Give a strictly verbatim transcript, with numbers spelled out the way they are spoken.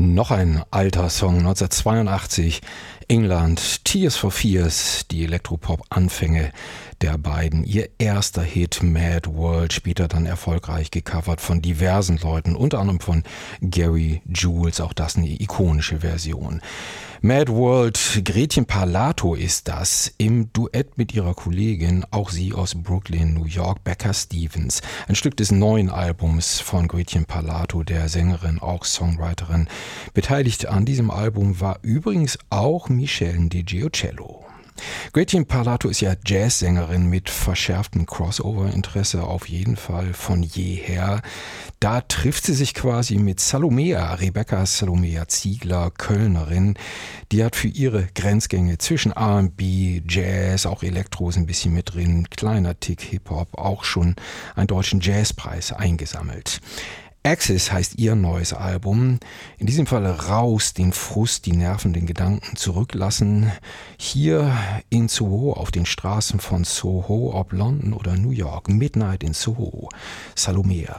Noch ein alter Song, neunzehnhundertzweiundachtzig, England, Tears for Fears, die Elektropop-Anfänge der beiden. Ihr erster Hit, Mad World, später dann erfolgreich gecovert von diversen Leuten, unter anderem von Gary Jules, auch das eine ikonische Version. Mad World, Gretchen Parlato ist das, im Duett mit ihrer Kollegin, auch sie aus Brooklyn, New York, Becca Stevens. Ein Stück des neuen Albums von Gretchen Parlato, der Sängerin, auch Songwriterin. Beteiligt an diesem Album war übrigens auch Michele Di Giocello. Gretchen Parlato ist ja Jazzsängerin mit verschärftem Crossover-Interesse auf jeden Fall von jeher. Da trifft sie sich quasi mit Salomea, Rebecca Salomea Ziegler, Kölnerin. Die hat für ihre Grenzgänge zwischen R and B, Jazz, auch Elektro ist ein bisschen mit drin, kleiner Tick Hip-Hop, auch schon einen deutschen Jazzpreis eingesammelt. Axis heißt ihr neues Album. In diesem Fall raus, den Frust, die nervenden Gedanken zurücklassen. Hier in Soho, auf den Straßen von Soho, ob London oder New York. Midnight in Soho. Salomea.